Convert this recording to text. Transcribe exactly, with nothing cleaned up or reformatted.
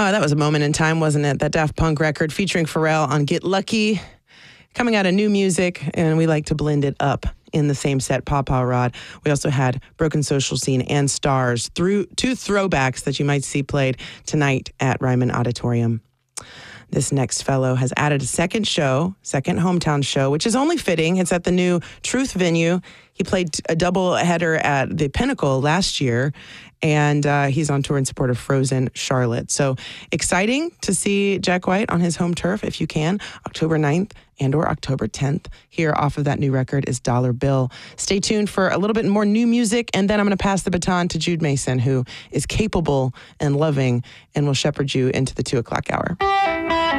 Oh, that was a moment in time, wasn't it? That Daft Punk record featuring Pharrell on Get Lucky, coming out of new music, and we like to blend it up in the same set, Papa Rod. We also had Broken Social Scene and Stars, through two throwbacks that you might see played tonight at Ryman Auditorium. This next fellow has added a second show, second hometown show, which is only fitting. It's at the new Truth venue. He played a double header at the Pinnacle last year, and uh, he's on tour in support of Frozen Charlotte. So exciting to see Jack White on his home turf, if you can, October ninth and or October tenth. Here off of that new record is Dollar Bill. Stay tuned for a little bit more new music, and then I'm going to pass the baton to Jude Mason, who is capable and loving and will shepherd you into the two o'clock hour.